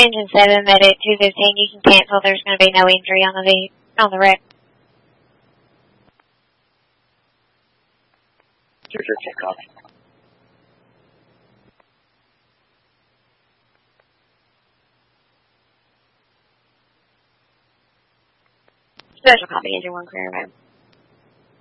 Engine 7, Medic 215, you can cancel. There's going to be no injury on the wreck. Sure, check off. Special copy, Engine 1 clear, man.